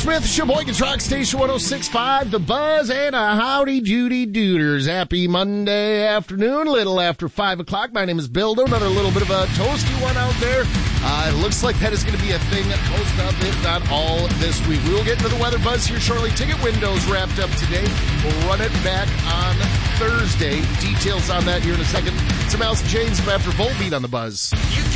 Smith, Sheboygan's Rock Station 106.5, The Buzz, and a howdy doody dooders. Happy Monday afternoon, a little after 5 o'clock. My name is Bildo. Another little bit of a toasty one out there. It looks like that is going to be a thing most of, if not all, this week. We will get into the weather buzz here shortly. Ticket windows wrapped up today. We'll run it back on Thursday. Details on that here in a second. Some Alice James after Volbeat on The Buzz.